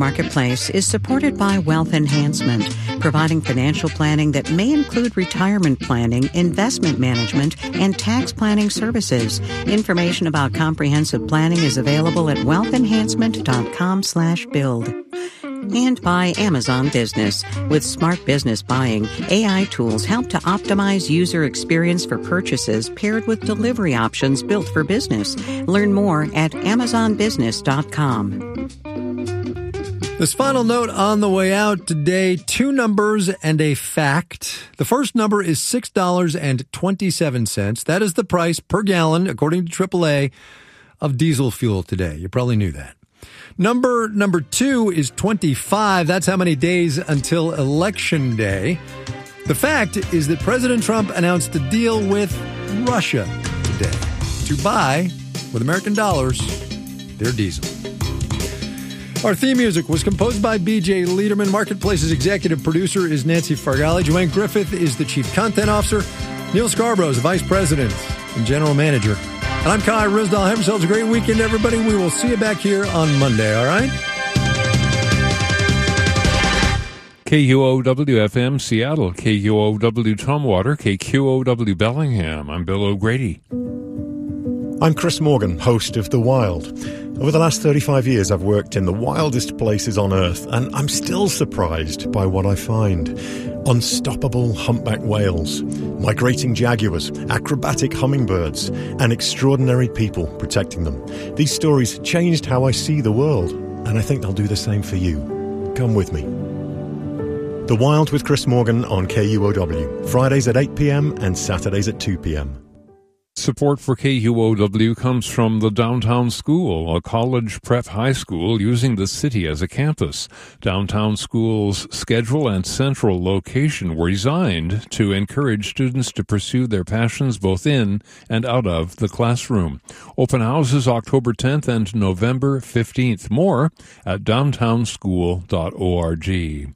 Marketplace is supported by Wealth Enhancement, providing financial planning that may include retirement planning, investment management, and tax planning services. Information about comprehensive planning is available at wealthenhancement.com/build. And by Amazon Business. With smart business buying, AI tools help to optimize user experience for purchases paired with delivery options built for business. Learn more at amazonbusiness.com. This final note on the way out today, 2 numbers and a fact. The first number is $6.27. That is the price per gallon, according to AAA, of diesel fuel today. You probably knew that. Number 2 is 25. That's how many days until Election Day. The fact is that President Trump announced a deal with Russia today to buy, with American dollars, their diesel. Our theme music was composed by B.J. Liederman. Marketplace's executive producer is Nancy Fargali. Joanne Griffith is the chief content officer. Neil Scarborough is the vice president and general manager. And I'm Kai Ryssdal. Have yourselves a great weekend, everybody. We will see you back here on Monday, all right? KUOW-FM Seattle, KUOW Tumwater, KQOW Bellingham. I'm Bill O'Grady. I'm Chris Morgan, host of The Wild. Over the last 35 years, I've worked in the wildest places on Earth, and I'm still surprised by what I find. Unstoppable humpback whales, migrating jaguars, acrobatic hummingbirds, and extraordinary people protecting them. These stories changed how I see the world, and I think they'll do the same for you. Come with me. The Wild with Chris Morgan on KUOW, Fridays at 8 p.m. and Saturdays at 2 p.m. Support for KUOW comes from the Downtown School, a college prep high school using the city as a campus. Downtown School's schedule and central location were designed to encourage students to pursue their passions both in and out of the classroom. Open houses October 10th and November 15th. More at downtownschool.org.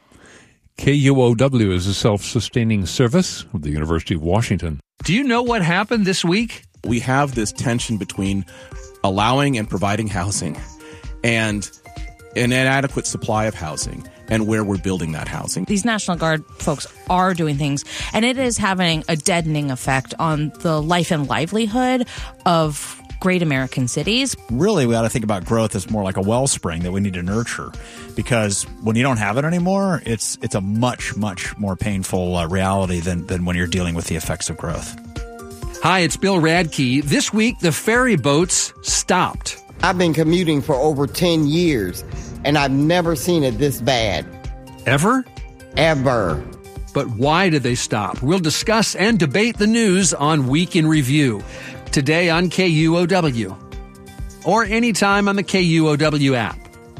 KUOW is a self-sustaining service of the University of Washington. Do you know what happened this week? We have this tension between allowing and providing housing and an inadequate supply of housing and where we're building that housing. These National Guard folks are doing things, and it is having a deadening effect on the life and livelihood of great American cities. Really, we ought to think about growth as more like a wellspring that we need to nurture, because when you don't have it anymore, it's a much, much more painful reality than when you're dealing with the effects of growth. Hi, it's Bill Radke. This week, the ferry boats stopped. I've been commuting for over 10 years, and I've never seen it this bad. Ever? Ever. But why did they stop? We'll discuss and debate the news on Week in Review. Today on KUOW, or anytime on the KUOW app.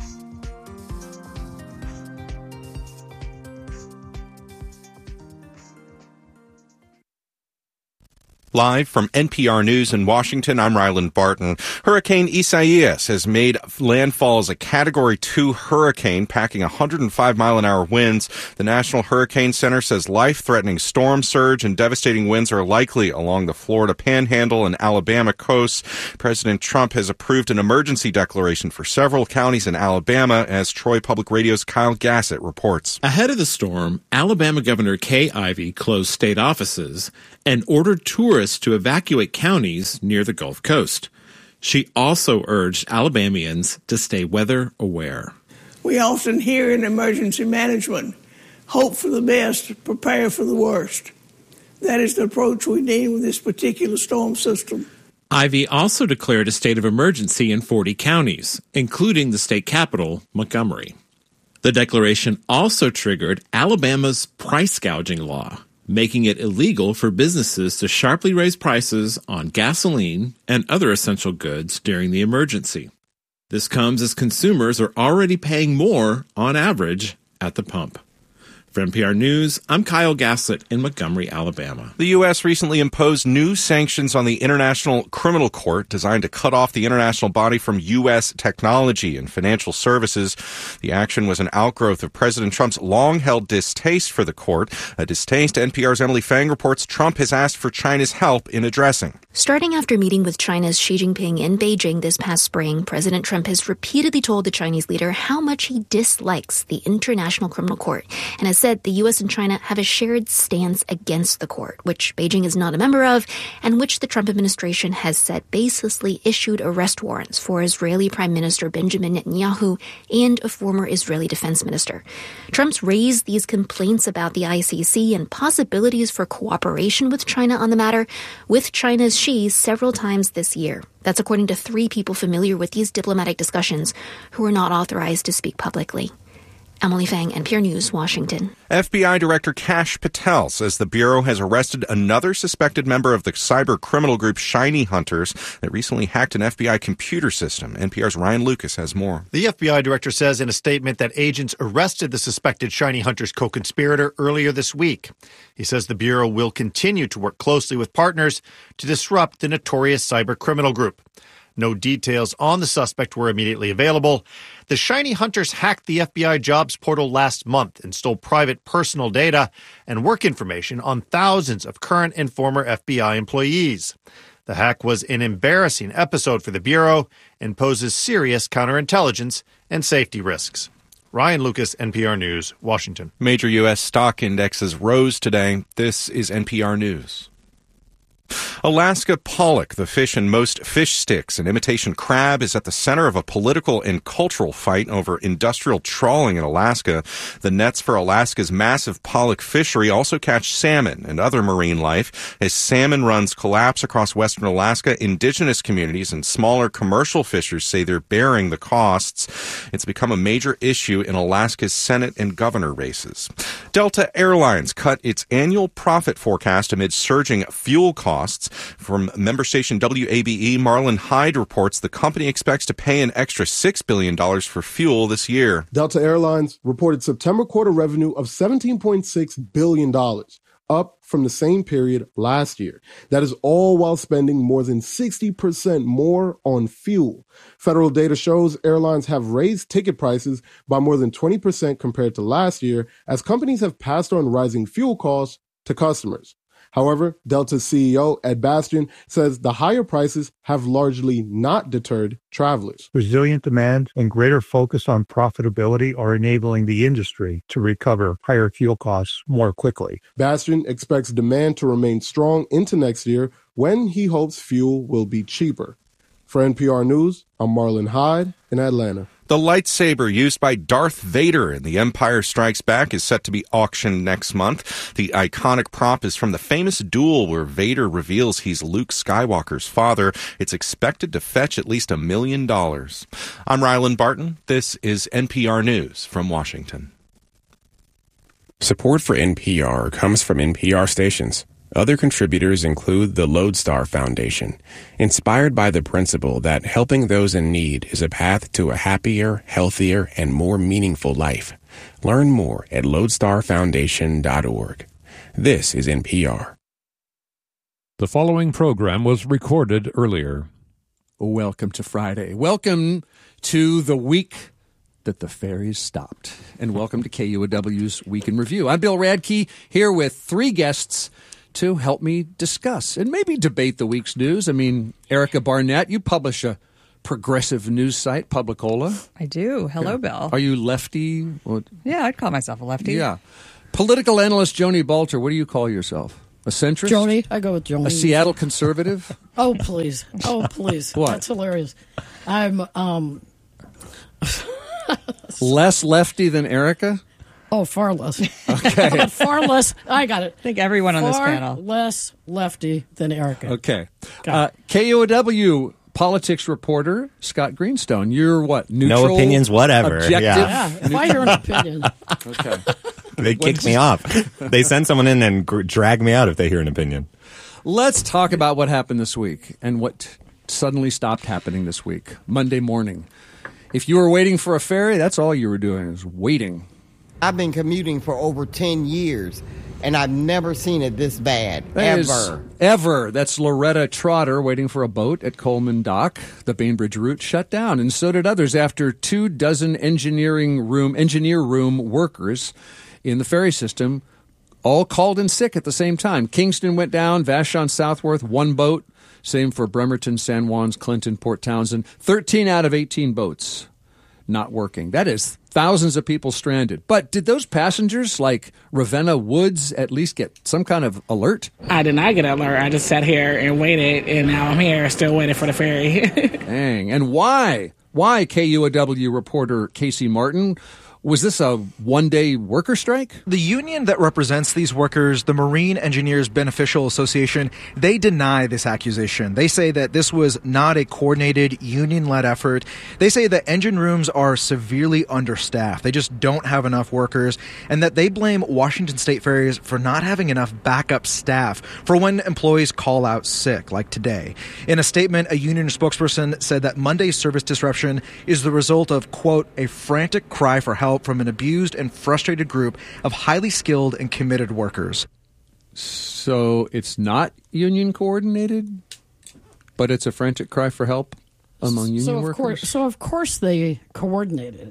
Live from NPR News in Washington, I'm Ryland Barton. Hurricane Isaias has made landfall as a Category 2 hurricane, packing 105-mile-an-hour winds. The National Hurricane Center says life-threatening storm surge and devastating winds are likely along the Florida Panhandle and Alabama coasts. President Trump has approved an emergency declaration for several counties in Alabama, as Troy Public Radio's Kyle Gassett reports. Ahead of the storm, Alabama Governor Kay Ivey closed state offices and ordered tourists to evacuate counties near the Gulf Coast. She also urged Alabamians to stay weather aware. We often hear in emergency management, hope for the best, prepare for the worst. That is the approach we need with this particular storm system. Ivey also declared a state of emergency in 40 counties, including the state capital, Montgomery. The declaration also triggered Alabama's price gouging law, making it illegal for businesses to sharply raise prices on gasoline and other essential goods during the emergency. This comes as consumers are already paying more, on average, at the pump. For NPR News, I'm Kyle Gaslett in Montgomery, Alabama. The U.S. recently imposed new sanctions on the International Criminal Court designed to cut off the international body from U.S. technology and financial services. The action was an outgrowth of President Trump's long-held distaste for the court, a distaste NPR's Emily Fang reports Trump has asked for China's help in addressing. Starting after meeting with China's Xi Jinping in Beijing this past spring, President Trump has repeatedly told the Chinese leader how much he dislikes the International Criminal Court and has said the U.S. and China have a shared stance against the court, which Beijing is not a member of, and which the Trump administration has said baselessly issued arrest warrants for Israeli Prime Minister Benjamin Netanyahu and a former Israeli defense minister. Trump's raised these complaints about the ICC and possibilities for cooperation with China on the matter with China's Xi several times this year. That's according to 3 people familiar with these diplomatic discussions who are not authorized to speak publicly. Emily Fang, NPR News, Washington. FBI Director Kash Patel says the Bureau has arrested another suspected member of the cyber criminal group Shiny Hunters that recently hacked an FBI computer system. NPR's Ryan Lucas has more. The FBI director says in a statement that agents arrested the suspected Shiny Hunters co-conspirator earlier this week. He says the Bureau will continue to work closely with partners to disrupt the notorious cyber criminal group. No details on the suspect were immediately available. The Shiny Hunters hacked the FBI jobs portal last month and stole private personal data and work information on thousands of current and former FBI employees. The hack was an embarrassing episode for the Bureau and poses serious counterintelligence and safety risks. Ryan Lucas, NPR News, Washington. Major U.S. stock indexes rose today. This is NPR News. Alaska pollock, the fish in most fish sticks and imitation crab, is at the center of a political and cultural fight over industrial trawling in Alaska. The nets for Alaska's massive pollock fishery also catch salmon and other marine life. As salmon runs collapse across western Alaska, indigenous communities and smaller commercial fishers say they're bearing the costs. It's become a major issue in Alaska's Senate and governor races. Delta Airlines cut its annual profit forecast amid surging fuel costs. From member station WABE, Marlon Hyde reports the company expects to pay an extra $6 billion for fuel this year. Delta Airlines reported September quarter revenue of $17.6 billion, up from the same period last year. That is all while spending more than 60% more on fuel. Federal data shows airlines have raised ticket prices by more than 20% compared to last year as companies have passed on rising fuel costs to customers. However, Delta's CEO, Ed Bastian, says the higher prices have largely not deterred travelers. Resilient demand and greater focus on profitability are enabling the industry to recover higher fuel costs more quickly. Bastian expects demand to remain strong into next year when he hopes fuel will be cheaper. For NPR News, I'm Marlon Hyde in Atlanta. The lightsaber used by Darth Vader in The Empire Strikes Back is set to be auctioned next month. The iconic prop is from the famous duel where Vader reveals he's Luke Skywalker's father. It's expected to fetch at least $1 million. I'm Ryland Barton. This is NPR News from Washington. Support for NPR comes from NPR stations. Other contributors include the Lodestar Foundation, inspired by the principle that helping those in need is a path to a happier, healthier, and more meaningful life. Learn more at lodestarfoundation.org. This is NPR. The following program was recorded earlier. Welcome to Friday. Welcome to the week that the ferries stopped. And welcome to KUOW's Week in Review. I'm Bill Radke, here with 3 guests to help me discuss and maybe debate the week's news. I mean, Erica Barnett, you publish a progressive news site, Publicola. I do. Hello, Bill. Are you lefty? Yeah, I'd call myself a lefty. Yeah. Political analyst Joni Balter, what do you call yourself? A centrist? Joni. I go with Joni. A Seattle conservative? Oh, please. Oh, please. What? That's hilarious. I'm less lefty than Erica? Oh, far less. Okay. Far less. I got it. I think everyone on this panel. Far less lefty than Erica. Okay. KUOW politics reporter Scott Greenstone. You're what? Neutral? No opinions, whatever. Objective? Yeah. If I hear an opinion. Okay. They kick me off. They send someone in and drag me out if they hear an opinion. Let's talk about what happened this week and what suddenly stopped happening this week, Monday morning. If you were waiting for a ferry, that's all you were doing is waiting. I've been commuting for over 10 years, and I've never seen it this bad, Ever. That's Loretta Trotter waiting for a boat at Coleman Dock. The Bainbridge route shut down, and so did others after 24 engineer room workers in the ferry system all called in sick at the same time. Kingston went down, Vashon, Southworth, one boat. Same for Bremerton, San Juans, Clinton, Port Townsend. 13 out of 18 boats not working. That is thousands of people stranded. But did those passengers like Ravenna Woods at least get some kind of alert? I did not get an alert. I just sat here and waited, and now I'm here still waiting for the ferry. Dang. And why? Why, KUOW reporter Casey Martin? Was this a one-day worker strike? The union that represents these workers, the Marine Engineers Beneficial Association, they deny this accusation. They say that this was not a coordinated union-led effort. They say that engine rooms are severely understaffed. They just don't have enough workers, and that they blame Washington State Ferries for not having enough backup staff for when employees call out sick, like today. In a statement, a union spokesperson said that Monday's service disruption is the result of, quote, a frantic cry for help from an abused and frustrated group of highly skilled and committed workers. So it's not union coordinated, but it's a frantic cry for help among union workers? Of course they coordinated.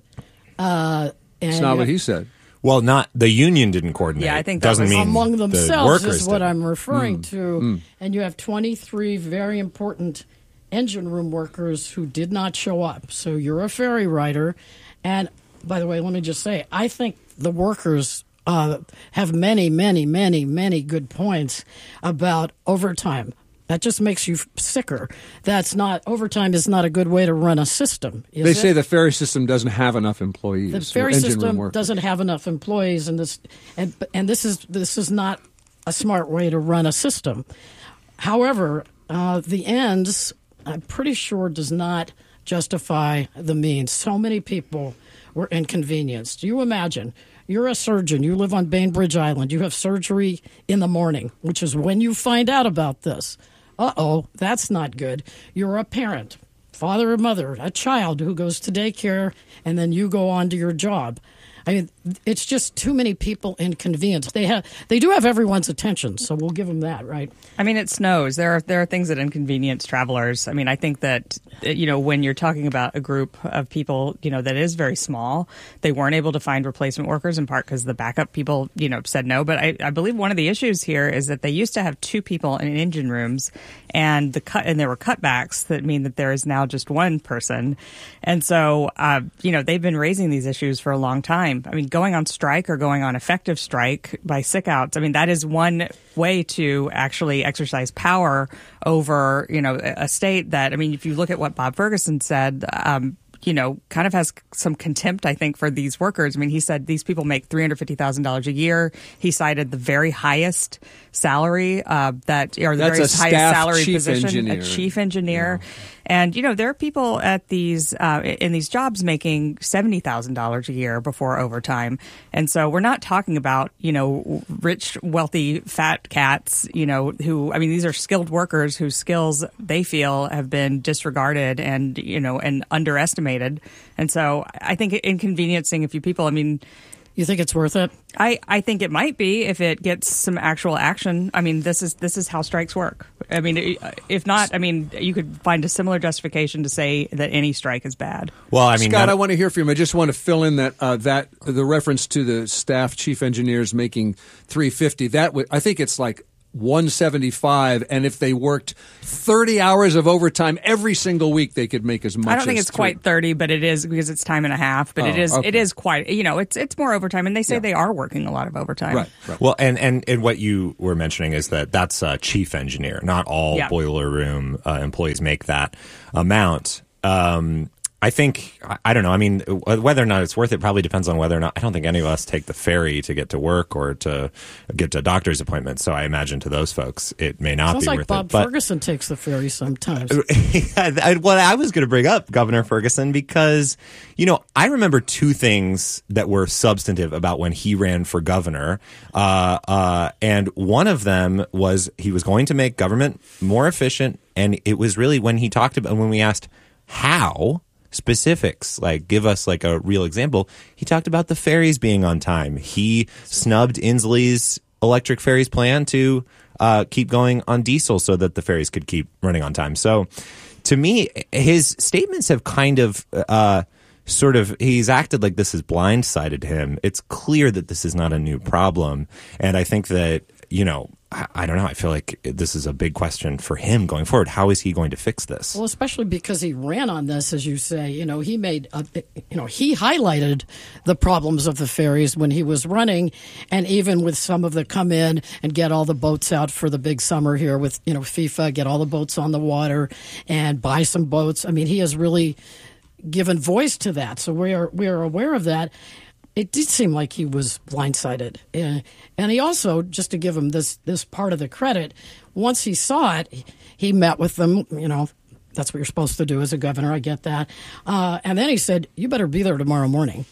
It's not what he said. Well, not the union didn't coordinate. Yeah, I think that doesn't mean among the themselves workers is what didn't. I'm referring to. And you have 23 very important engine room workers who did not show up. So you're a ferry rider, and by the way, let me just say, I think the workers have many, many, many, many good points about overtime. That just makes you sicker. Overtime is not a good way to run a system. They say the ferry system doesn't have enough employees. The ferry system doesn't have enough employees, and this is not a smart way to run a system. However, the ends, I'm pretty sure, does not justify the means. So many people were inconvenienced. You imagine, you're a surgeon, you live on Bainbridge Island, you have surgery in the morning, which is when you find out about this. That's not good. You're a parent, father or mother, a child who goes to daycare, and then you go on to your job. I mean, it's just too many people inconvenienced. They do have everyone's attention, so we'll give them that, right? I mean, it snows. There are things that inconvenience travelers. I mean, I think that, when you're talking about a group of people, that is very small, they weren't able to find replacement workers in part because the backup people, said no. But I believe one of the issues here is that they used to have 2 people in engine rooms, and there were cutbacks that mean that there is now just 1 person. And so, they've been raising these issues for a long time. I mean, going on strike or going on effective strike by sick-outs, I mean, that is one way to actually exercise power over, a state that, I mean, if you look at what Bob Ferguson said, kind of has some contempt, I think, for these workers. I mean, he said these people make $350,000 a year. He cited the very highest salary the very highest salary position, a chief engineer. Yeah. And, there are people at these in these jobs making $70,000 a year before overtime. And so we're not talking about, rich, wealthy, fat cats, who, I mean, these are skilled workers whose skills they feel have been disregarded and, and underestimated. And so I think inconveniencing a few people, I mean, you think it's worth it? I think it might be if it gets some actual action. I mean, this is how strikes work. I mean, if not, I mean, you could find a similar justification to say that any strike is bad. Well, I mean, Scott, I want to hear from you. I just want to fill in that the reference to the staff chief engineers making $350. I think it's like $175, and if they worked 30 hours of overtime every single week, they could make as much. I don't think it's quite 30, but it is because it's time and a half. But it is quite. It's more overtime, and they say they are working a lot of overtime. Right. Well, and what you were mentioning is that's a chief engineer. Not all boiler room employees make that amount. I think, I don't know. I mean, whether or not it's worth it probably depends on whether or not, I don't think any of us take the ferry to get to work or to get to a doctor's appointment. So I imagine to those folks, it may not be worth it. Sounds like Bob Ferguson takes the ferry sometimes. Well, I was going to bring up Governor Ferguson because, I remember 2 things that were substantive about when he ran for governor. And one of them was he was going to make government more efficient. And it was really when he talked about, when we asked how specifics, like give us like a real example. He talked about the ferries being on time. He snubbed Inslee's electric ferries plan to keep going on diesel so that the ferries could keep running on time. So to me, his statements have kind of he's acted like this has blindsided him. It's clear that this is not a new problem. And I think that, I don't know. I feel like this is a big question for him going forward. How is he going to fix this? Well, especially because he ran on this, as you say. He made, he highlighted the problems of the ferries when he was running, and even with some of the come in and get all the boats out for the big summer here with FIFA, get all the boats on the water and buy some boats. I mean, he has really given voice to that, so we are aware of that. It did seem like he was blindsided. And he also, just to give him this part of the credit, once he saw it, he met with them. That's what you're supposed to do as a governor. I get that. And then he said, you better be there tomorrow morning.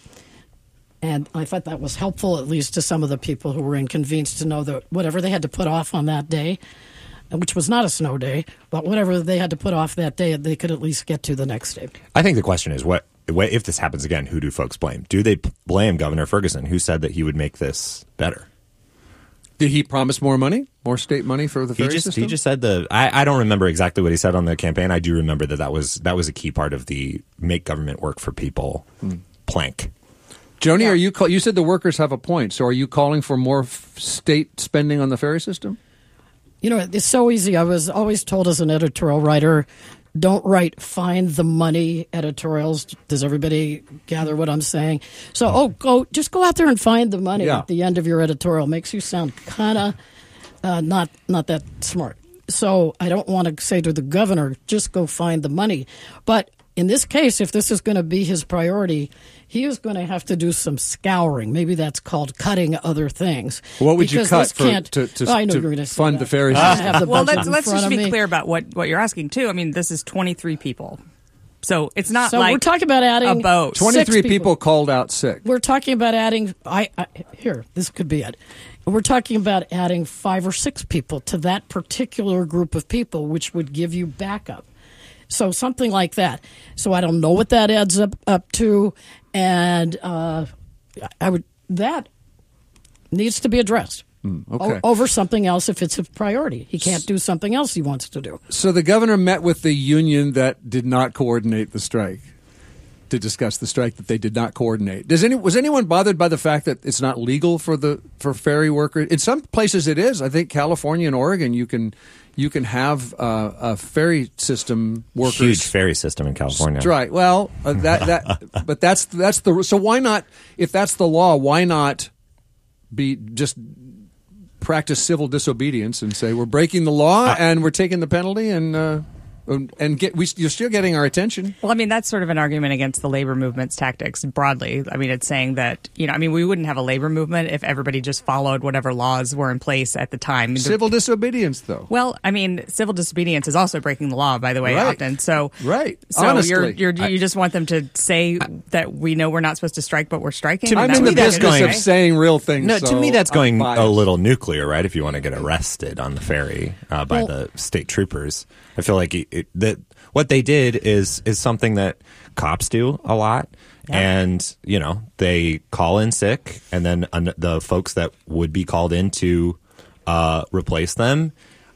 And I thought that was helpful, at least to some of the people who were inconvenienced, to know that whatever they had to put off on that day, which was not a snow day, but whatever they had to put off that day, they could at least get to the next day. I think the question is, what if this happens again, who do folks blame? Do they blame Governor Ferguson, who said that he would make this better? Did he promise more money, more state money for the ferry system? He just said I don't remember exactly what he said on the campaign. I do remember that was a key part of the make government work for people plank. Joni, you said the workers have a point. So are you calling for more state spending on the ferry system? It's so easy. I was always told as an editorial writer, don't write find the money editorials. Does everybody gather what I'm saying? So, just go out there and find the money at the end of your editorial. Makes you sound kind of not that smart. So I don't want to say to the governor, just go find the money. But in this case, if this is going to be his priority, he is going to have to do some scouring. Maybe that's called cutting other things. What would you cut to fund the ferry system? Well, let's just be clear about what you're asking, too. I mean, this is 23 people. So it's not like we're talking about adding a boat. 23 people called out sick. We're talking about adding this could be it. We're talking about adding 5 or 6 people to that particular group of people, which would give you backup. So something like that. So I don't know what that adds up to, and that needs to be addressed. Over something else if it's a priority. He can't do something else he wants to do. So the governor met with the union that did not coordinate the strike to discuss the strike that they did not coordinate. Was anyone bothered by the fact that it's not legal for ferry workers? In some places it is. I think California and Oregon you can have a ferry system workers. Huge ferry system in California. Right. Well, but that's the so why not, if that's the law, why not be just practice civil disobedience and say we're breaking the law and we're taking the penalty and you're still getting our attention. Well, I mean, that's sort of an argument against the labor movement's tactics broadly. I mean, it's saying that, we wouldn't have a labor movement if everybody just followed whatever laws were in place at the time. Civil disobedience, though. Well, I mean, civil disobedience is also breaking the law, by the way, often. So, right. So honestly, you just want them to say that we know we're not supposed to strike, but we're striking? I'm in the business of saying real things. No, to me, that's going a little nuclear, right? If you want to get arrested on the ferry by the state troopers. I feel like that what they did is something that cops do a lot. Yeah. And, they call in sick, and then the folks that would be called in to replace them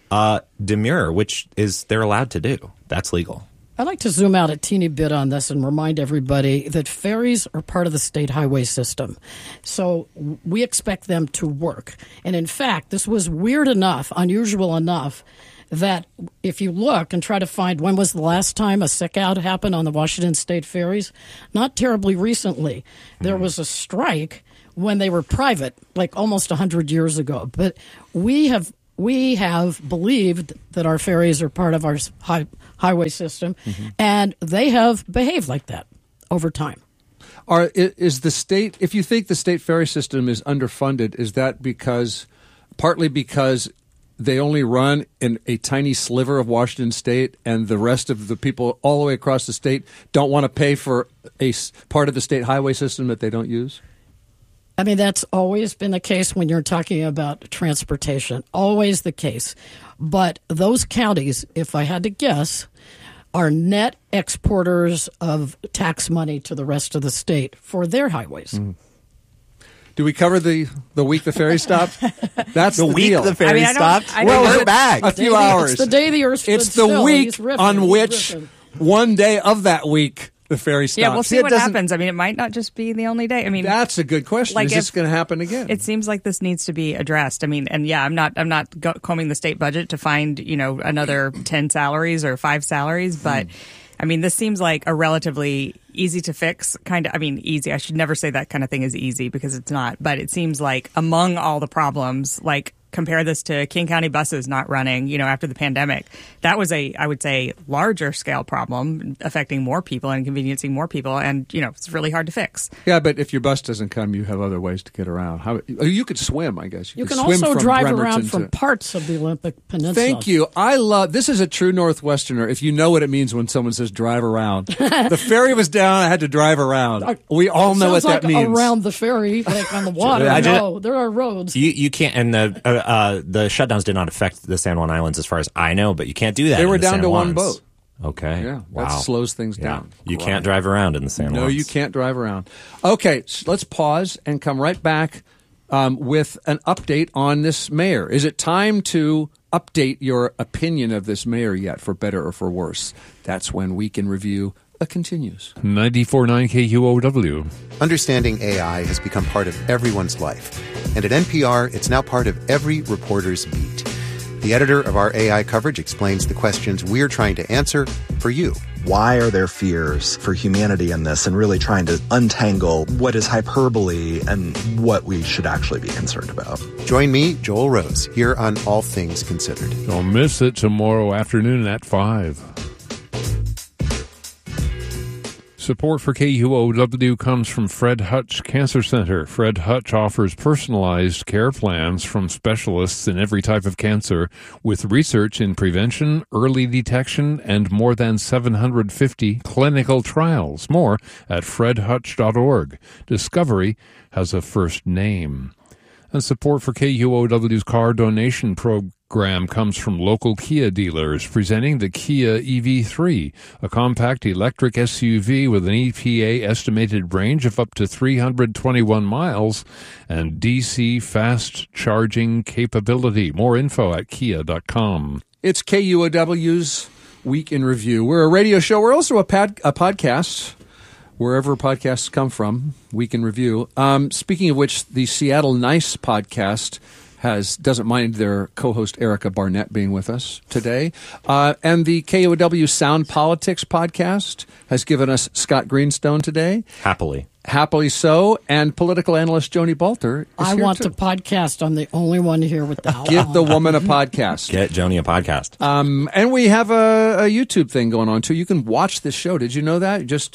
demur, which is they're allowed to do. That's legal. I'd like to zoom out a teeny bit on this and remind everybody that ferries are part of the state highway system. So we expect them to work. And in fact, this was weird enough, unusual enough, that if you look and try to find when was the last time a sick out happened on the Washington State ferries, not terribly recently. There was a strike when they were private, like almost 100 years ago. But we have believed that our ferries are part of our highway system, and they have behaved like that over time. Is the state, if you think the state ferry system is underfunded, is that partly because they only run in a tiny sliver of Washington State, and the rest of the people all the way across the state don't want to pay for a part of the state highway system that they don't use? I mean, that's always been the case when you're talking about transportation. Always the case. But those counties, if I had to guess, are net exporters of tax money to the rest of the state for their highways. Do we cover the week the ferry stopped? That's the week deal. the ferry stopped? We're back. A few hours. It's the day the earth stood It's the still. week He's riffing. on He's which riffing. one day of that week the ferry stopped. Yeah, we'll see what it doesn't- happens. I mean, it might not just be the only day. I mean, That's a good question. Like Is this going to happen again? it seems like this needs to be addressed. I mean, and yeah, I'm not combing the state budget to find, another 10 salaries or 5 salaries, but I mean, this seems like a relatively easy to fix kind of, easy. I should never say that kind of thing is easy because it's not, but it seems like among all the problems, like compare this to King County buses not running, after the pandemic. That was I would say, larger scale problem affecting more people and inconveniencing more people. And, it's really hard to fix. Yeah, but if your bus doesn't come, you have other ways to get around. You could swim, I guess. You could can swim also from drive Bremerton around to- from parts of the Olympic Peninsula. Thank you. This is a true Northwesterner. If you know what it means when someone says drive around. The ferry was down. I had to drive around. We all know what Sounds that like means. around the ferry, like on the water. No, there are roads. You can't, and the shutdowns did not affect the San Juan Islands as far as I know, but you can't do that. They in were the down San to one Juans. boat. Okay. Yeah, Wow. that slows things down. You can't drive around in the San Juans. No, you can't drive around. Okay, so let's pause and come right back with an update on this mayor. Is it time to update your opinion of this mayor yet, for better or for worse? That's when Week in Review continues. 94.9 KUOW. Understanding AI has become part of everyone's life. And at NPR, it's now part of every reporter's beat. The editor of our AI coverage explains the questions we're trying to answer for you. Why are there fears for humanity in this, and really trying to untangle what is hyperbole and what we should actually be concerned about? Join me, Joel Rose, here on All Things Considered. Don't miss it tomorrow afternoon at 5. Support for KUOW comes from Fred Hutch Cancer Center. Fred Hutch offers personalized care plans from specialists in every type of cancer, with research in prevention, early detection, and more than 750 clinical trials. More at fredhutch.org. Discovery has a first name. And support for KUOW's car donation program comes from local Kia dealers, presenting the Kia EV3, a compact electric SUV with an EPA estimated range of up to 321 miles and DC fast charging capability. More info at kia.com. It's KUOW's Week in Review. We're a radio show. We're also a podcast, wherever podcasts come from. Week in Review. Speaking of which, the Seattle Nice podcast doesn't mind their co-host Erica Barnett being with us today. And the KUOW Sound Politics podcast has given us Scott Greenstone today. Happily so. And political analyst Joni Balter is I here want too. to podcast. I'm the only one here with the Give the woman a podcast. Get Joni a podcast. And we have a YouTube thing going on too. You can watch this show. Did you know that? Just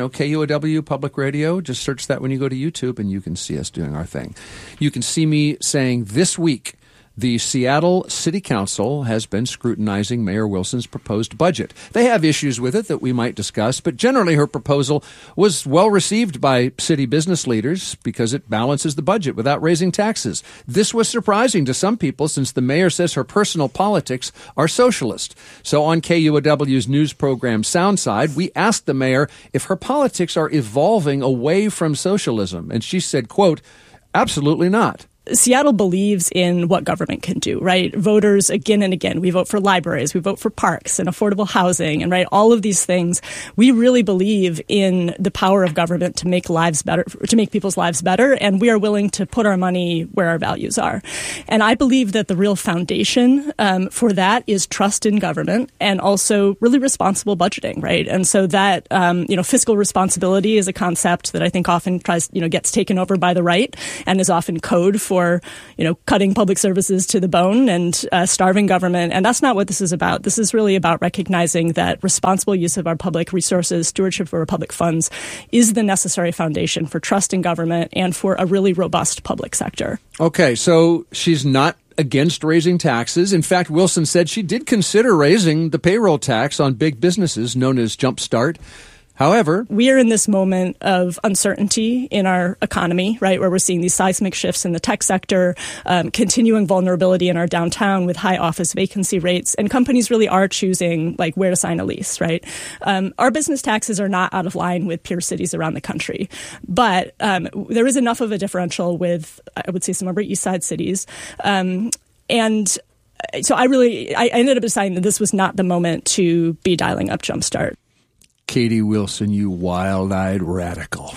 KUOW Public Radio. Just search that when you go to YouTube, and you can see us doing our thing. You can see me saying this week, the Seattle City Council has been scrutinizing Mayor Wilson's proposed budget. They have issues with it that we might discuss, but generally her proposal was well received by city business leaders because it balances the budget without raising taxes. This was surprising to some people since the mayor says her personal politics are socialist. So on KUOW's news program Soundside, we asked the mayor if her politics are evolving away from socialism, and she said, quote, "Absolutely not." Seattle believes in what government can do, right? Voters, again and again, we vote for libraries, we vote for parks and affordable housing, and right, all of these things. We really believe in the power of government to make lives better, to make people's lives better, and we are willing to put our money where our values are. And I believe that the real foundation for that is trust in government and also really responsible budgeting, right? And so that fiscal responsibility is a concept that I think often gets taken over by the right and is often code for cutting public services to the bone and starving government. And that's not what this is about. This is really about recognizing that responsible use of our public resources, stewardship of our public funds, is the necessary foundation for trust in government and for a really robust public sector. Okay, so she's not against raising taxes. In fact, Wilson said she did consider raising the payroll tax on big businesses known as Jump Start. However, we are in this moment of uncertainty in our economy, right, where we're seeing these seismic shifts in the tech sector, continuing vulnerability in our downtown with high office vacancy rates, and companies really are choosing like where to sign a lease, right? Our business taxes are not out of line with peer cities around the country, but there is enough of a differential with, I would say, some of our East Side cities, and so I ended up deciding that this was not the moment to be dialing up Jumpstart. Katie Wilson, you wild-eyed radical.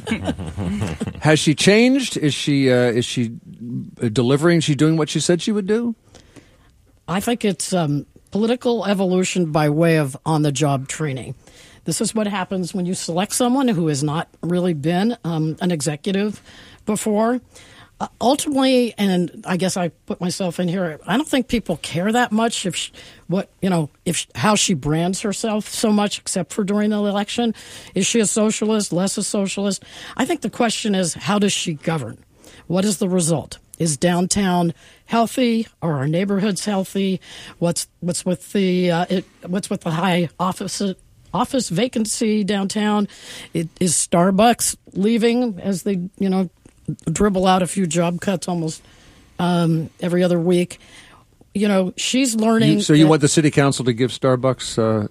Has she changed? Is she delivering? She's doing what she said she would do? I think it's political evolution by way of on-the-job training. This is what happens when you select someone who has not really been an executive before. Ultimately, and I guess I put myself in here, I don't think people care that much how she brands herself so much, except for during the election. Is she a socialist, less a socialist? I think the question is, how does she govern? What is the result? Is downtown healthy? Are our neighborhoods healthy? What's with the high office vacancy downtown? Is Starbucks leaving as they dribble out a few job cuts almost every other week? She's learning. So you want the city council to give Starbucks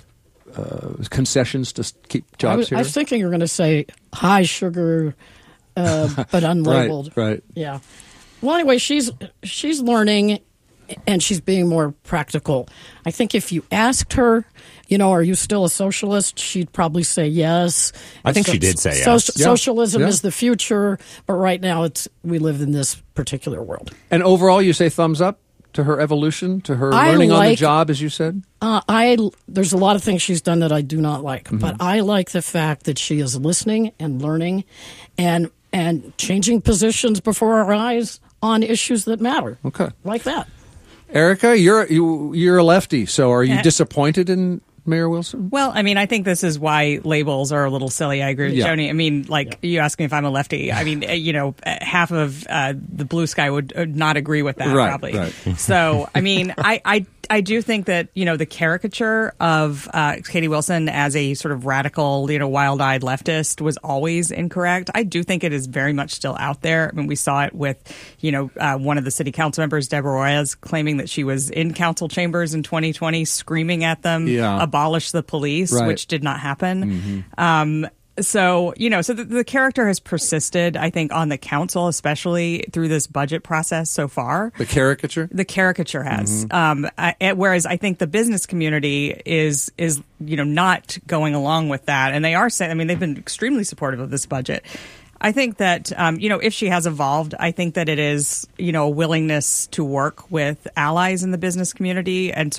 concessions to keep jobs here? I was thinking you're going to say high sugar, but unlabeled. Right. Yeah. Well, anyway, she's learning, and she's being more practical. I think if you asked her, are you still a socialist? She'd probably say yes. I think she did say yes. Socialism is the future, but right now we live in this particular world. And overall, you say thumbs up to her evolution, to her learning on the job, as you said? There's a lot of things she's done that I do not like, but I like the fact that she is listening and learning and changing positions before our eyes on issues that matter. Okay. Like that. Erica, you're a lefty, so are you disappointed in Mayor Wilson? Well, I mean, I think this is why labels are a little silly. I agree with Joni. I mean, you ask me if I'm a lefty. I mean, half of the blue sky would not agree with that, probably. Right. So, I mean, I do think that, the caricature of Katie Wilson as a sort of radical, wild-eyed leftist was always incorrect. I do think it is very much still out there. I mean, we saw it with, one of the city council members, Deborah Reyes, claiming that she was in council chambers in 2020, screaming at them, abolish the police, which did not happen. Mm-hmm. So the character has persisted, I think, on the council, especially through this budget process so far. The caricature? The caricature has. Mm-hmm. Whereas I think the business community is not going along with that. And they are saying, I mean, they've been extremely supportive of this budget. I think that, if she has evolved, I think that it is, a willingness to work with allies in the business community and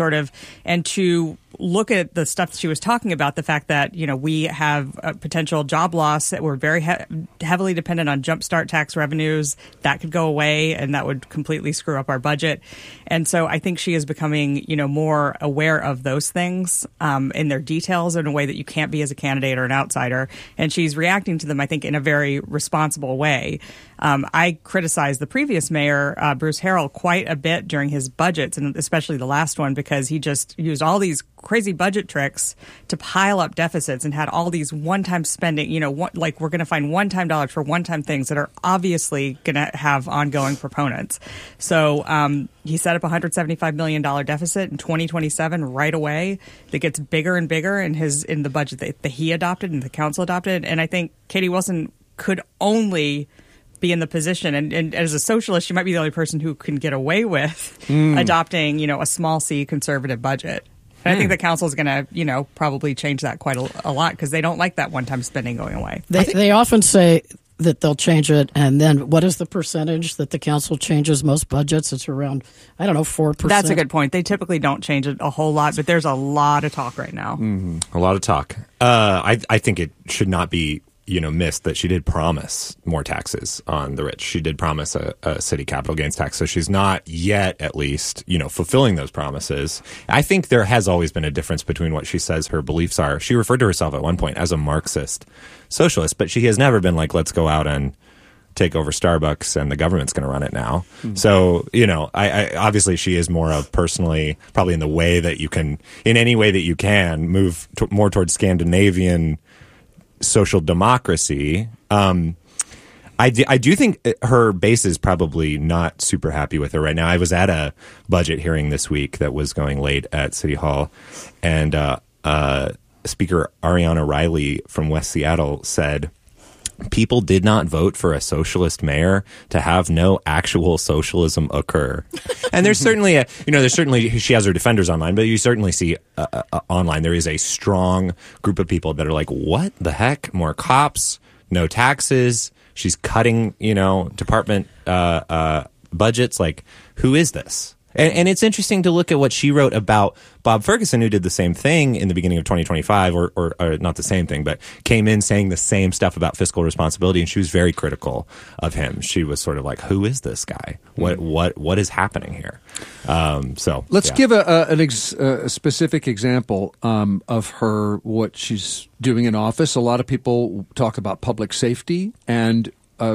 to look at the stuff she was talking about, the fact that, we have a potential job loss that we're very heavily dependent on Jumpstart tax revenues. That could go away and that would completely screw up our budget. And so I think she is becoming, more aware of those things in their details in a way that you can't be as a candidate or an outsider. And she's reacting to them, I think, in a very responsible way. I criticized the previous mayor, Bruce Harrell, quite a bit during his budgets, and especially the last one, because he just used all these crazy budget tricks to pile up deficits and had all these one-time spending, we're going to find one-time dollars for one-time things that are obviously going to have ongoing proponents. So he set up a $175 million deficit in 2027 right away that gets bigger and bigger in the budget that he adopted and the council adopted. And I think Katie Wilson could only be in the position, and as a socialist, she might be the only person who can get away with adopting, a small c conservative budget. And I think the council is going to, probably change that quite a lot because they don't like that one-time spending going away. They often say that they'll change it, and then what is the percentage that the council changes most budgets? It's around, 4%. That's a good point. They typically don't change it a whole lot, but there's a lot of talk right now. Mm-hmm. A lot of talk. I think it should not be missed that she did promise more taxes on the rich. She did promise a city capital gains tax. So she's not yet, at least, fulfilling those promises. I think there has always been a difference between what she says her beliefs are. She referred to herself at one point as a Marxist socialist, but she has never been like, let's go out and take over Starbucks and the government's going to run it now. So, I obviously she is more of personally, probably in the way that you can, in any way that you can, move more towards Scandinavian social democracy. I do think her base is probably not super happy with her right now. I was at a budget hearing this week that was going late at City Hall, and Speaker Ariana Riley from West Seattle said, people did not vote for a socialist mayor to have no actual socialism occur. And there's certainly she has her defenders online, but you certainly see online there is a strong group of people that are like, what the heck? More cops, no taxes. She's cutting, department budgets. Like, who is this? And it's interesting to look at what she wrote about Bob Ferguson, who did the same thing in the beginning of 2025, or not the same thing, but came in saying the same stuff about fiscal responsibility, and she was very critical of him. She was sort of like, who is this guy? What is happening here? Let's give a specific example of what she's doing in office. A lot of people talk about public safety, and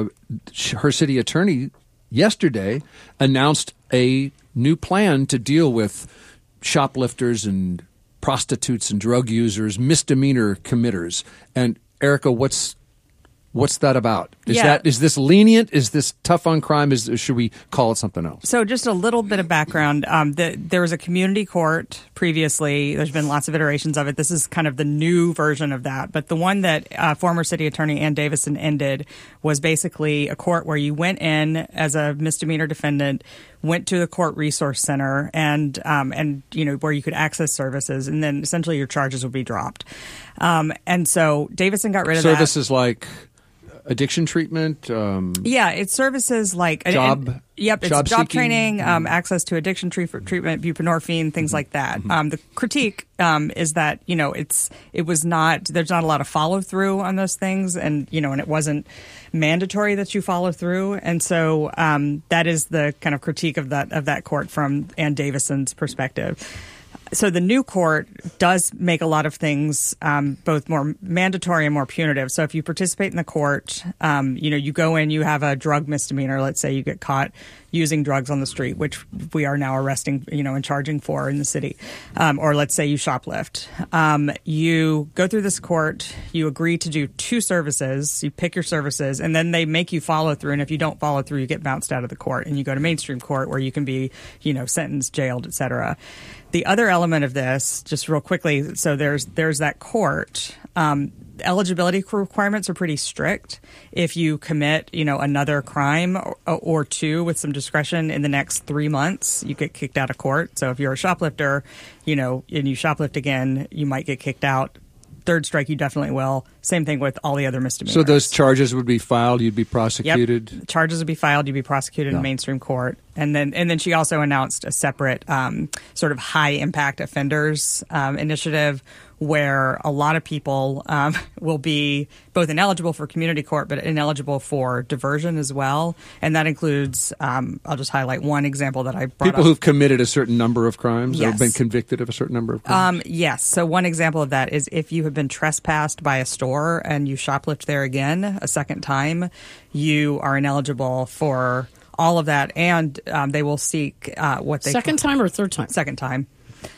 her city attorney yesterday announced a new plan to deal with shoplifters and prostitutes and drug users, misdemeanor committers. And Erica, what's that about? Is this lenient? Is this tough on crime? Should we call it something else? So just a little bit of background. There was a community court previously. There's been lots of iterations of it. This is kind of the new version of that. But the one that former city attorney Ann Davison ended was basically a court where you went in as a misdemeanor defendant, went to the court resource center, and where you could access services, and then essentially your charges would be dropped. And so Davison got rid of that. Services like addiction treatment? It's services like job job training, access to addiction treatment, buprenorphine, things like that. The critique is that there's not a lot of follow through on those things, and it wasn't mandatory that you follow through, and so that is the kind of critique of that court from Ann Davison's perspective. So the new court does make a lot of things both more mandatory and more punitive. So if you participate in the court, you go in, you have a drug misdemeanor. Let's say you get caught using drugs on the street, which we are now arresting, and charging for in the city. Or let's say you shoplift. You go through this court, you agree to do 2 services, you pick your services, and then they make you follow through. And if you don't follow through, you get bounced out of the court and you go to mainstream court where you can be, sentenced, jailed, etc. The other element of this, just real quickly, so there's that court. Eligibility requirements are pretty strict. If you commit, another crime or 2 with some discretion in the next 3 months, you get kicked out of court. So if you're a shoplifter, and you shoplift again, you might get kicked out. 3rd strike, you definitely will. Same thing with all the other misdemeanors. So those charges would be filed, you'd be prosecuted? Yep. Charges would be filed, you'd be prosecuted in mainstream court. And then she also announced a separate sort of high-impact offenders initiative where a lot of people will be both ineligible for community court but ineligible for diversion as well. And that includes, I'll just highlight one example that I brought People up. who've committed a certain number of crimes Yes. or been convicted of a certain number of crimes? Yes. So one example of that is if you have been trespassed by a store and you shoplift there again a second time, you are ineligible for all of that, and they will seek what they second time or third time? Second time.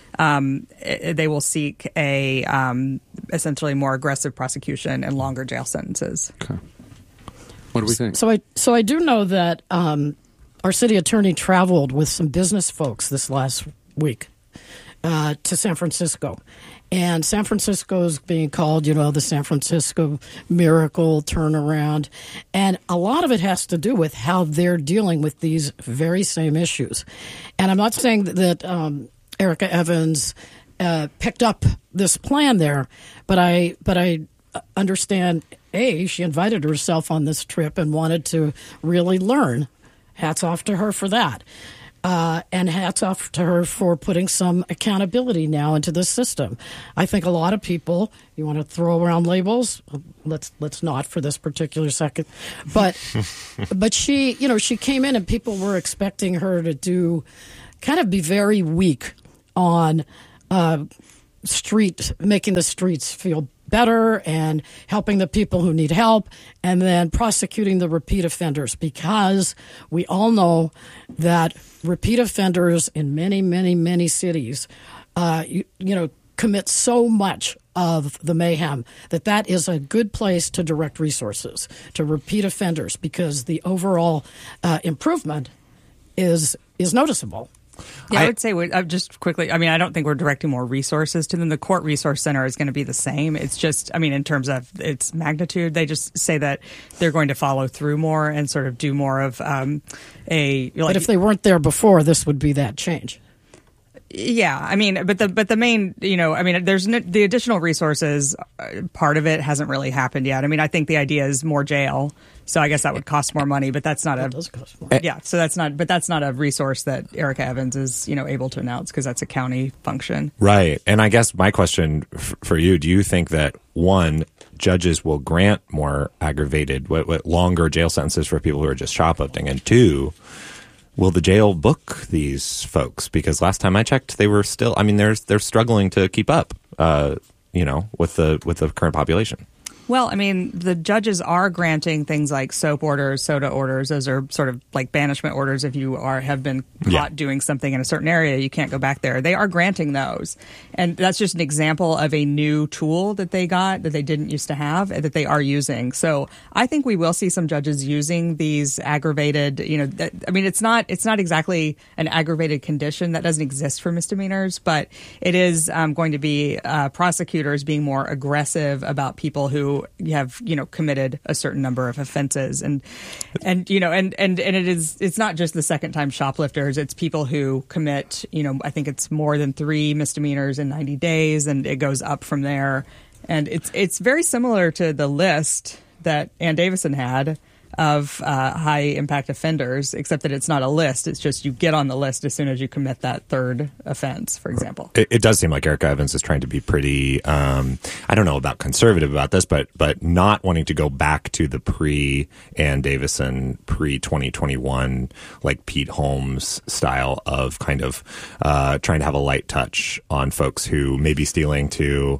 They will seek a essentially more aggressive prosecution and longer jail sentences. Okay. What do we think? So I do know that our city attorney traveled with some business folks this last week to San Francisco. And San Francisco is being called, the San Francisco miracle turnaround. And a lot of it has to do with how they're dealing with these very same issues. And I'm not saying that Erica Evans picked up this plan there, but I understand, she invited herself on this trip and wanted to really learn. Hats off to her for that. And hats off to her for putting some accountability now into the system. I think a lot of people, you want to throw around labels, let's not for this particular second, but she came in and people were expecting her to be very weak on making the streets feel better and helping the people who need help, and then prosecuting the repeat offenders, because we all know that repeat offenders in many, many, many cities, commit so much of the mayhem that is a good place to direct resources to repeat offenders, because the overall improvement is noticeable. Yeah, I would say, just quickly, I mean, I don't think we're directing more resources to them. The Court Resource Center is going to be the same. It's just, I mean, in terms of its magnitude, they just say that they're going to follow through more and sort of do more of but if they weren't there before, this would be that change. Yeah, I mean, but the main, there's the additional resources. Part of it hasn't really happened yet. I mean, I think the idea is more jail. So I guess that would cost more money, but that's not that does cost more. Yeah. So that's not a resource that Erica Evans is, able to announce, because that's a county function. Right. And I guess my question for you, do you think that, one, judges will grant more aggravated, longer jail sentences for people who are just shoplifting? And two, will the jail book these folks? Because last time I checked, they were still, they're struggling to keep up, with the current population. Well, I mean, the judges are granting things like soap orders, soda orders. Those are sort of like banishment orders. If you have been caught doing something in a certain area, you can't go back there. They are granting those. And that's just an example of a new tool that they got that they didn't used to have and that they are using. So I think we will see some judges using these aggravated, it's not exactly an aggravated condition that doesn't exist for misdemeanors, but it is going to be prosecutors being more aggressive about people who have committed a certain number of offenses, and it's not just the second time shoplifters. It's people who commit I think it's more than 3 misdemeanors in 90 days, and it goes up from there. And it's very similar to the list that Ann Davison had of high impact offenders, except that it's not a list. It's just you get on the list as soon as you commit that third offense, for example. It does seem like Erica Evans is trying to be pretty, I don't know about conservative about this, but not wanting to go back to the pre-Ann Davison, pre-2021, like Pete Holmes style of kind of trying to have a light touch on folks who may be stealing to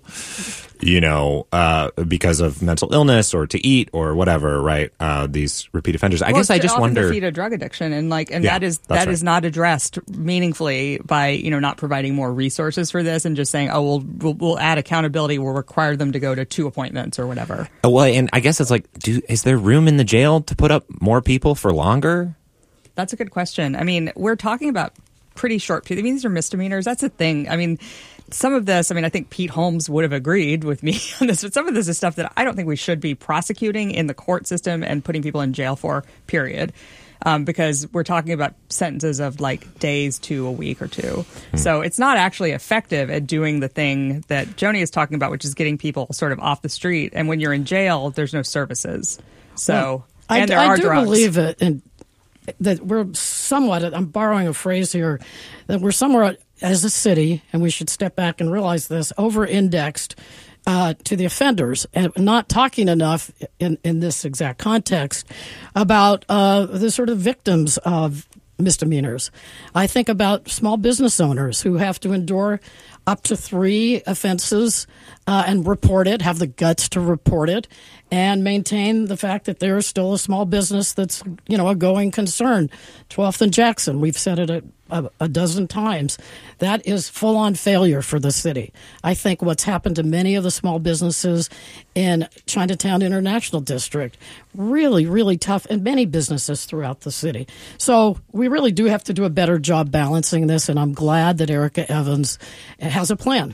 because of mental illness or to eat or whatever, right? These repeat offenders. I guess I just wonder. Defeat a drug addiction, that is not addressed meaningfully by not providing more resources for this and just saying, oh, we'll add accountability. We'll require them to go to 2 appointments or whatever. Well, and I guess it's like, is there room in the jail to put up more people for longer? That's a good question. I mean, we're talking about pretty short periods. I mean, these are misdemeanors. That's a thing. I mean, some of this, I think Pete Holmes would have agreed with me on this, but some of this is stuff that I don't think we should be prosecuting in the court system and putting people in jail for, period. Because we're talking about sentences of like days to a week or two. So it's not actually effective at doing the thing that Joni is talking about, which is getting people sort of off the street. And when you're in jail, there's no services. So, and there are drugs. I do believe it. That we're somewhat, I'm borrowing a phrase here, that we're somewhat, as a city, and we should step back and realize this, over-indexed to the offenders, and not talking enough in this exact context about the sort of victims of misdemeanors. I think about small business owners who have to endure up to 3 offenses and report it, have the guts to report it, and maintain the fact that they're still a small business that's, a going concern. 12th and Jackson, we've said it a dozen times. That is full-on failure for the city. I think what's happened to many of the small businesses in Chinatown International District, really, really tough, and many businesses throughout the city. So we really do have to do a better job balancing this, and I'm glad that Erica Evans has a plan.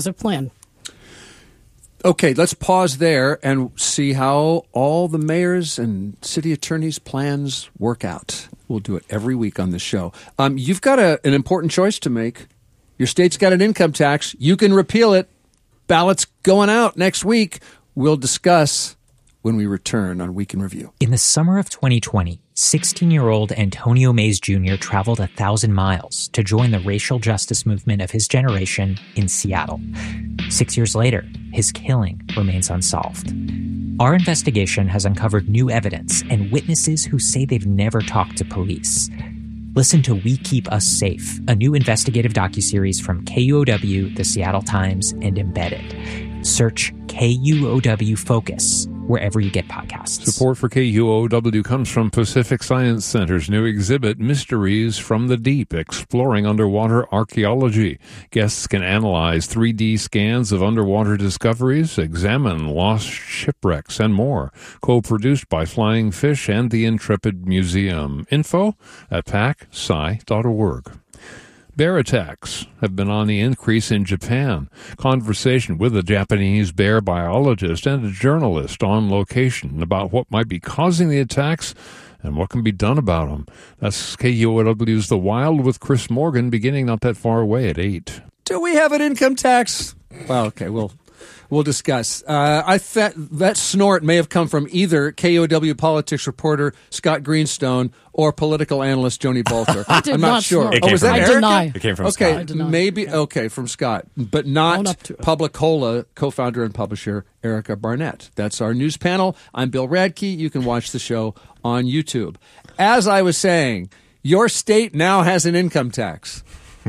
Okay, let's pause there and see how all the mayors and city attorneys' plans work out. We'll do it every week on this show. You've got an important choice to make. Your state's got an income tax. You can repeal it. Ballot's going out next week. We'll discuss when we return on Week in Review. In the summer of 2020, 16-year-old Antonio Mays Jr. traveled 1,000 miles to join the racial justice movement of his generation in Seattle. 6 years later, his killing remains unsolved. Our investigation has uncovered new evidence and witnesses who say they've never talked to police. Listen to We Keep Us Safe, a new investigative docuseries from KUOW, The Seattle Times, and Embedded. Search KUOW Focus, wherever you get podcasts. Support for KUOW comes from Pacific Science Center's new exhibit, Mysteries from the Deep, Exploring Underwater Archaeology. Guests can analyze 3D scans of underwater discoveries, examine lost shipwrecks, and more. Co-produced by Flying Fish and the Intrepid Museum. Info at pacsci.org. Bear attacks have been on the increase in Japan. Conversation with a Japanese bear biologist and a journalist on location about what might be causing the attacks and what can be done about them. That's KUOW's The Wild with Chris Morgan, beginning not that far away at 8. Do we have an income tax? Well, okay, we'll discuss. That snort may have come from either KUOW politics reporter Scott Greenstone or political analyst Joni Balter. I'm not sure. Was that Erica? deny. It came from okay, Scott. Maybe from Scott, but not Publicola co-founder and publisher Erica Barnett. That's our news panel. I'm Bill Radke. You can watch the show on YouTube. As I was saying, your state now has an income tax.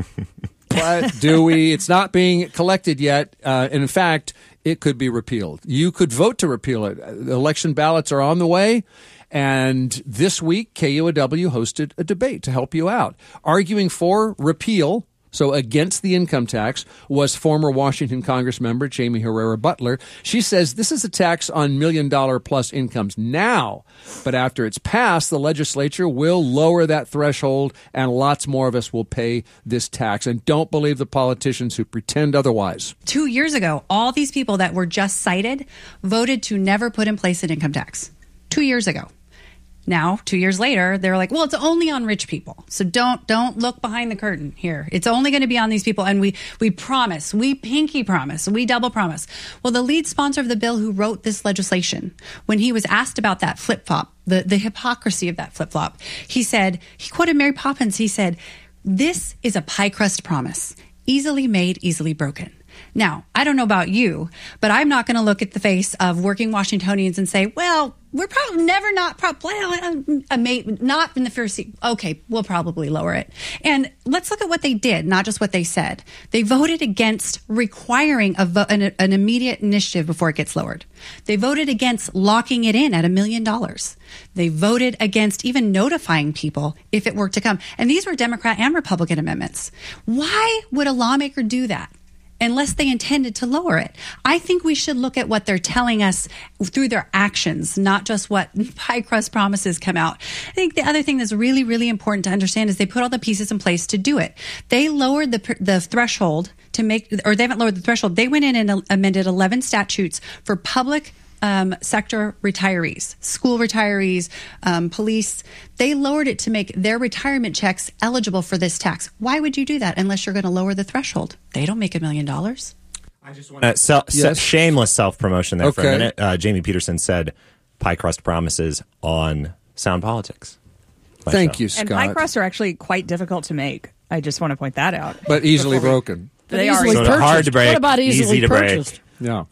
But do we? It's not being collected yet. And in fact, it could be repealed. You could vote to repeal it. Election ballots are on the way. And this week, KUOW hosted a debate to help you out. Arguing for repeal, so against the income tax, was former Washington Congress member Jamie Herrera Butler. She says this is a tax on $1 million plus incomes now, but after it's passed, the legislature will lower that threshold and lots more of us will pay this tax. And don't believe the politicians who pretend otherwise. 2 years ago, all these people that were just cited voted to never put in place an income tax. 2 years ago. Now, 2 years later, they're like, well, it's only on rich people. So don't look behind the curtain here. It's only going to be on these people. And we promise, we pinky promise, we double promise. Well, the lead sponsor of the bill who wrote this legislation, when he was asked about that flip-flop, the hypocrisy of that flip-flop, he quoted Mary Poppins. He said, this is a pie crust promise, easily made, easily broken. Now, I don't know about you, but I'm not going to look at the face of working Washingtonians and say, well, we're probably not in the first seat. Okay, we'll probably lower it. And let's look at what they did, not just what they said. They voted against requiring an immediate initiative before it gets lowered. They voted against locking it in at $1 million. They voted against even notifying people if it were to come. And these were Democrat and Republican amendments. Why would a lawmaker do that? Unless they intended to lower it. I think we should look at what they're telling us through their actions, not just what pie crust promises come out. I think the other thing that's really, really important to understand is they put all the pieces in place to do it. They lowered the threshold they haven't lowered the threshold. They went in and amended 11 statutes for public sector retirees, school retirees, police. They lowered it to make their retirement checks eligible for this tax. Why would you do that unless you're going to lower the threshold? They don't make $1 million. I just want shameless self-promotion there for a minute. Jamie Peterson said pie crust promises on Sound Politics. Thank you, Scott. And pie crusts are actually quite difficult to make. I just want to point that out. But easily broken. They are easily purchased. Hard to break. What about easy to purchased? break? Yeah.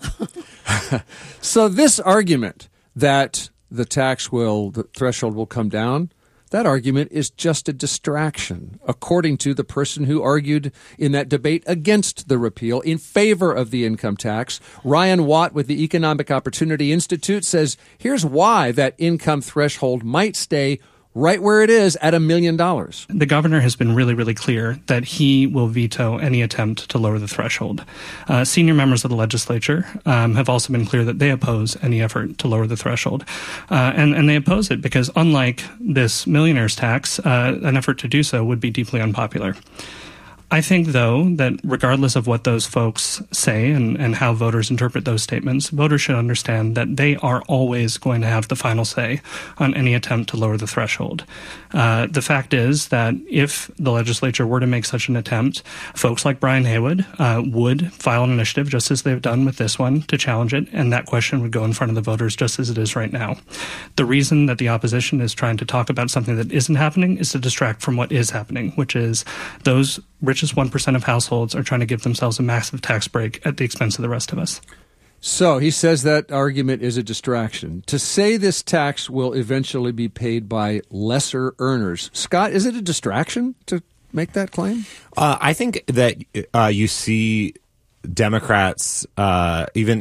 So this argument that the threshold will come down, that argument is just a distraction, according to the person who argued in that debate against the repeal in favor of the income tax. Ryan Watt with the Economic Opportunity Institute says, here's why that income threshold might stay right where it is at $1 million. The governor has been really, really clear that he will veto any attempt to lower the threshold. Senior members of the legislature have also been clear that they oppose any effort to lower the threshold. And they oppose it because unlike this millionaire's tax, an effort to do so would be deeply unpopular. I think, though, that regardless of what those folks say and how voters interpret those statements, voters should understand that they are always going to have the final say on any attempt to lower the threshold. The fact is that if the legislature were to make such an attempt, folks like Brian Haywood would file an initiative, just as they've done with this one, to challenge it, and that question would go in front of the voters just as it is right now. The reason that the opposition is trying to talk about something that isn't happening is to distract from what is happening, which is those richest 1% of households are trying to give themselves a massive tax break at the expense of the rest of us. So he says that argument is a distraction. To say this tax will eventually be paid by lesser earners, Scott, is it a distraction to make that claim? I think that you see Democrats, even